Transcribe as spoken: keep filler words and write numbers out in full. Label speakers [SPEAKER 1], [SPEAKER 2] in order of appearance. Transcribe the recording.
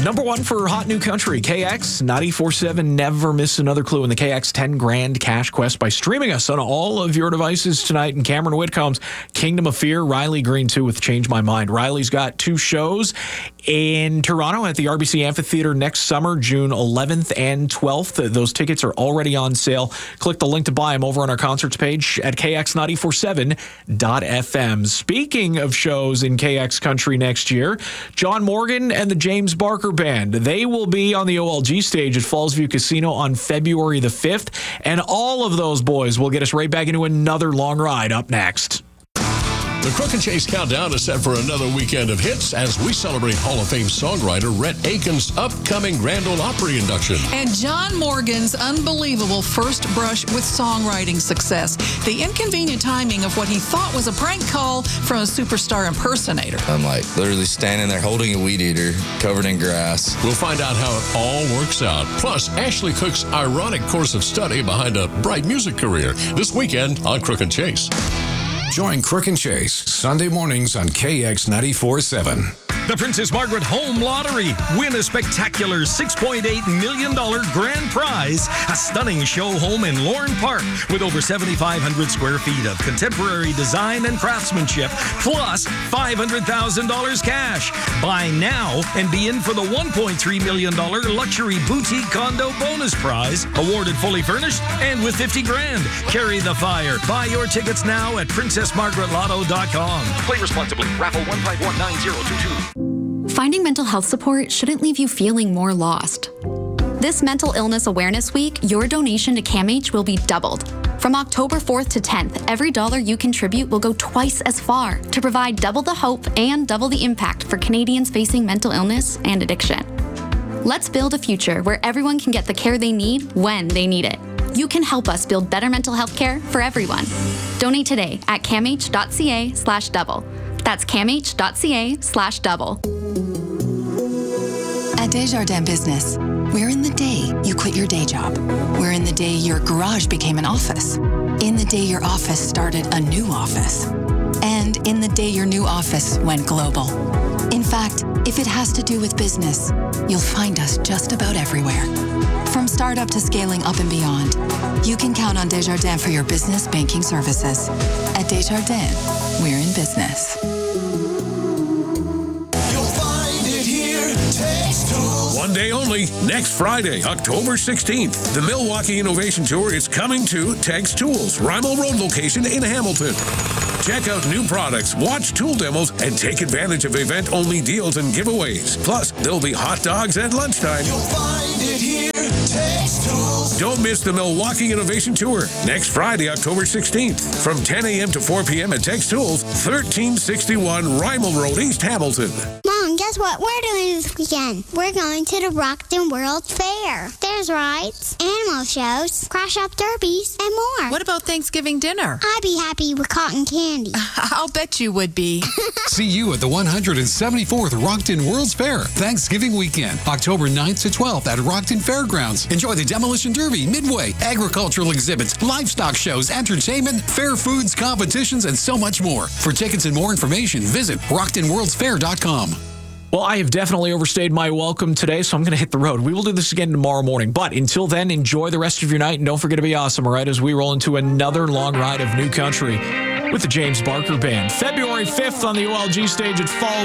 [SPEAKER 1] Number one for Hot New Country, K X ninety-four seven. Never miss another clue in the K X ten grand cash quest by streaming us on all of your devices tonight. And Cameron Whitcomb's Kingdom of Fear, Riley Green too with Change My Mind. Riley's got two shows in Toronto at the R B C Amphitheater next summer, June eleventh and twelfth. Those tickets are already on sale. Click the link to buy them over on our concerts page at K X nine forty-seven dot F M. Speaking of shows in K X country next year, John Morgan and the James Barker Band, they will be on the O L G stage at Fallsview Casino on February the fifth, and all of those boys will get us right back into another long ride up next.
[SPEAKER 2] The Crook and Chase Countdown is set for another weekend of hits as we celebrate Hall of Fame songwriter Rhett Akins' upcoming Grand Ole Opry induction.
[SPEAKER 3] And John Morgan's unbelievable first brush with songwriting success. The inconvenient timing of what he thought was a prank call from a superstar impersonator.
[SPEAKER 4] I'm like literally standing there holding a weed eater covered in grass.
[SPEAKER 2] We'll find out how it all works out. Plus, Ashley Cook's ironic course of study behind a bright music career this weekend on Crook and Chase.
[SPEAKER 5] Join Crook and Chase Sunday mornings on K X ninety-four seven.
[SPEAKER 6] The Princess Margaret Home Lottery. Win a spectacular six point eight million dollars grand prize. A stunning show home in Lorne Park with over seventy-five hundred square feet of contemporary design and craftsmanship, plus five hundred thousand dollars cash. Buy now and be in for the one point three million dollars luxury boutique condo bonus prize, awarded fully furnished and with fifty grand. Carry the fire. Buy your tickets now at princess margaret lotto dot com. Play responsibly. Raffle one five one nine zero two two.
[SPEAKER 7] Finding mental health support shouldn't leave you feeling more lost. This Mental Illness Awareness Week, your donation to CAMH will be doubled. From October fourth to tenth, every dollar you contribute will go twice as far to provide double the hope and double the impact for Canadians facing mental illness and addiction. Let's build a future where everyone can get the care they need when they need it. You can help us build better mental health care for everyone. Donate today at camh.ca slash double. That's camh.ca slash double.
[SPEAKER 8] At Desjardins Business, we're in the day you quit your day job. We're in the day your garage became an office. In the day your office started a new office. And in the day your new office went global. In fact, if it has to do with business, you'll find us just about everywhere. From startup to scaling up and beyond, you can count on Desjardins for your business banking services. At Desjardins, we're in business.
[SPEAKER 9] One day only, next Friday, October sixteenth. The Milwaukee Innovation Tour is coming to Tex Tools, Rymal Road location in Hamilton. Check out new products, watch tool demos, and take advantage of event-only deals and giveaways. Plus, there'll be hot dogs at lunchtime.
[SPEAKER 10] You'll find it here, Tex Tools.
[SPEAKER 9] Don't miss the Milwaukee Innovation Tour next Friday, October sixteenth, from ten a.m. to four p.m. at Tex Tools, thirteen sixty-one Rymal Road, East Hamilton.
[SPEAKER 11] Mom, guess what we're doing this weekend? We're going to the Rockton World Fair. There's rides, animal shows, crash-up derbies, and more.
[SPEAKER 3] What about Thanksgiving dinner?
[SPEAKER 11] I'd be happy with cotton candy.
[SPEAKER 3] I'll bet you would be.
[SPEAKER 5] See you at the one hundred seventy-fourth Rockton World's Fair, Thanksgiving weekend, October ninth to twelfth at Rockton Fairgrounds. Enjoy the Demolition Derby, Midway, agricultural exhibits, livestock shows, entertainment, fair foods, competitions, and so much more. For tickets and more information, visit rockton worlds fair dot com.
[SPEAKER 1] Well, I have definitely overstayed my welcome today, so I'm going to hit the road. We will do this again tomorrow morning. But until then, enjoy the rest of your night, and don't forget to be awesome, all right, as we roll into another long ride of new country with the James Barker Band. February fifth on the O L G stage at Fall.